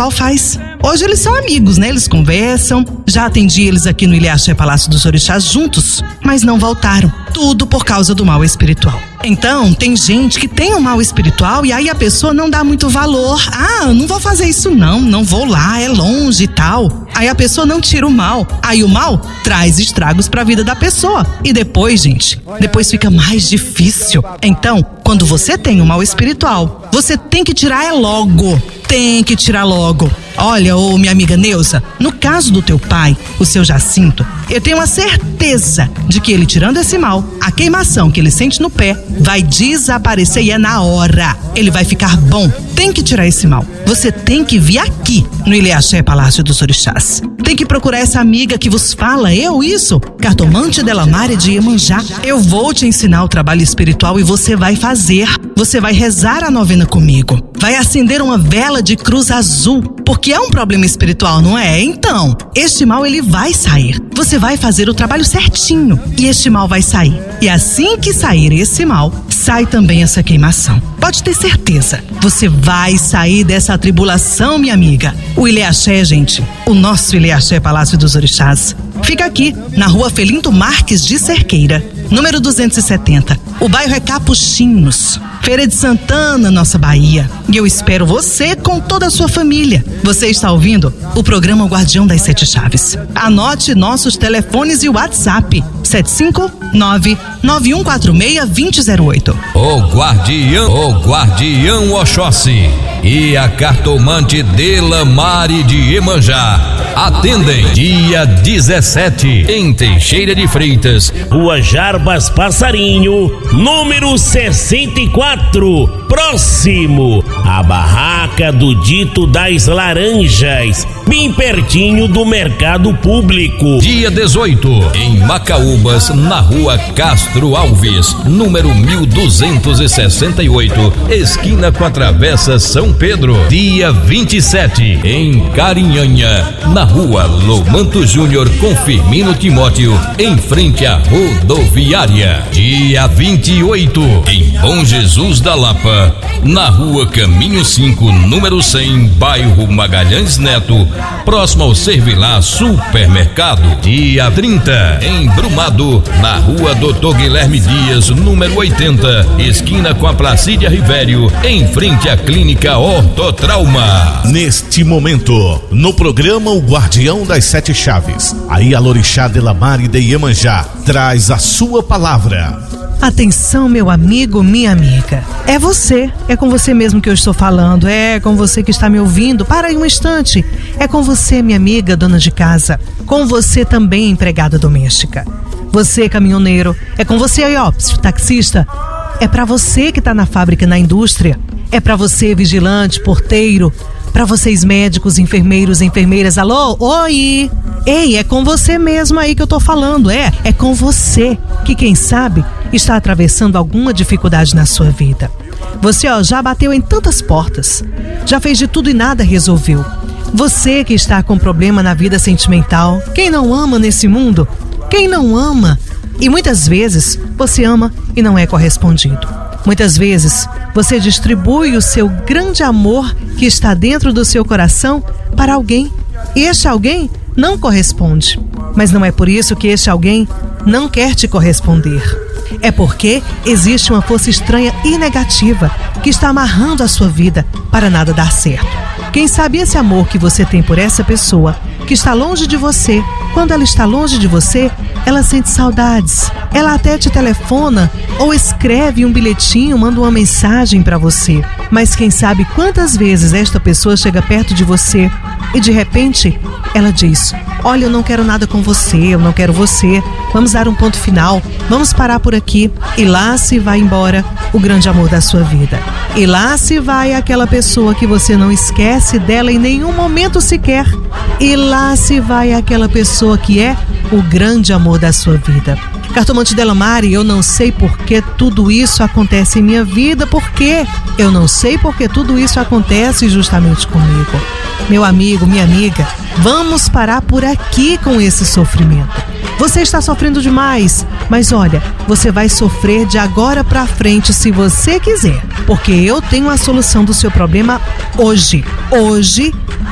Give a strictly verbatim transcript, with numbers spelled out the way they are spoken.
espiritual faz. Hoje eles são amigos, né? Eles conversam. Já atendi eles aqui no Ilha Axé Palácio dos Orixás juntos, mas não voltaram. Tudo por causa do mal espiritual. Então, tem gente que tem um mal espiritual e aí a pessoa não dá muito valor. Ah, não vou fazer isso não, não vou lá, é longe e tal. Aí a pessoa não tira o mal. Aí o mal traz estragos pra vida da pessoa. E depois, gente, depois fica mais difícil. Então, quando você tem um mal espiritual, você tem que tirar é logo. Tem que tirar logo. Olha, ô minha amiga Neuza, no caso do teu pai, o seu Jacinto, eu tenho a certeza de que ele tirando esse mal, a queimação que ele sente no pé vai desaparecer e é na hora. Ele vai ficar bom. Tem que tirar esse mal. Você tem que vir aqui no Ilha Axé Palácio dos Orixás. Tem que procurar essa amiga que vos fala, eu isso, Cartomante Delamare de Iemanjá. Eu vou te ensinar o trabalho espiritual e você vai fazer. Você vai rezar a novena comigo. Vai acender uma vela de cruz azul, porque é um problema espiritual, não é? Então, este mal ele vai sair. Você vai fazer o trabalho certinho e este mal vai sair. E assim que sair esse mal, sai também essa queimação. Pode ter certeza, você vai sair dessa tribulação, minha amiga. O Ilha Axé, gente, o nosso Ilha Axé Palácio dos Orixás, fica aqui, na rua Felinto Marques de Cerqueira, número duzentos e setenta. O bairro é Capuchinhos, Feira de Santana, nossa Bahia. E eu espero você com toda a sua família. Você está ouvindo o programa Guardião das Sete Chaves. Anote nossos telefones e o WhatsApp: sete cinco nove, nove um quatro seis, dois zero zero oito. O Guardião, o Guardião Oxóssi e a Cartomante Delamare de Iemanjá atendem dia dezessete em Teixeira de Freitas, Rua Jarbas Passarinho, número sessenta e quatro, próximo à barraca do Dito das Laranjas, bem pertinho do Mercado Público. Dia dezoito em Macaúbas, na Rua Castro Alves, número mil duzentos e sessenta e oito, esquina com a Travessa São Pedro. Dia vinte e sete em Carinhanha, na Rua Lomanto Júnior com Firmino Timóteo, em frente à rodoviária. Dia vinte e oito em Bom Jesus da Lapa, na Rua Caminho cinco, número cem, bairro Magalhães Neto, próximo ao Servilá Supermercado. Dia trinta em Brumado, na Rua Doutor Guilherme Dias, número oitenta, esquina com a Placídia Rivério, em frente à Clínica Ortotrauma. Neste momento, no programa O Guardião das Sete Chaves, a Ialorixá Delamare de Iemanjá traz a sua palavra. Atenção, meu amigo, minha amiga. É você, é com você mesmo que eu estou falando, é com você que está me ouvindo. Para aí um instante. É com você, minha amiga, dona de casa. Com você também, empregada doméstica. Você, caminhoneiro. É com você aí, ó, taxista. É para você que está na fábrica, na indústria. É para você, vigilante, porteiro. Para vocês, médicos, enfermeiros, enfermeiras. Alô? Oi! Ei, é com você mesmo aí que eu tô falando. É, é com você que, quem sabe, está atravessando alguma dificuldade na sua vida. Você, ó, já bateu em tantas portas. Já fez de tudo e nada resolveu. Você que está com problema na vida sentimental. Quem não ama nesse mundo? Quem não ama? E muitas vezes você ama e não é correspondido. Muitas vezes você distribui o seu grande amor que está dentro do seu coração para alguém. E este alguém não corresponde. Mas não é por isso que este alguém não quer te corresponder. É porque existe uma força estranha e negativa que está amarrando a sua vida para nada dar certo. Quem sabe esse amor que você tem por essa pessoa que está longe de você, quando ela está longe de você, ela sente saudades. Ela até te telefona ou escreve um bilhetinho, manda uma mensagem para você. Mas quem sabe quantas vezes esta pessoa chega perto de você e de repente ela diz: olha, eu não quero nada com você, eu não quero você, vamos dar um ponto final, vamos parar por aqui. E lá se vai embora o grande amor da sua vida. E lá se vai aquela pessoa que você não esquece dela em nenhum momento sequer. E lá se vai aquela pessoa que é o grande amor da sua vida. Cartomante Delamare, eu não sei por que tudo isso acontece em minha vida, por quê? Eu não sei por que tudo isso acontece justamente comigo. Meu amigo, minha amiga, vamos parar por aqui com esse sofrimento. Você está sofrendo demais, mas olha, você vai sofrer de agora pra frente se você quiser, porque eu tenho a solução do seu problema hoje. Hoje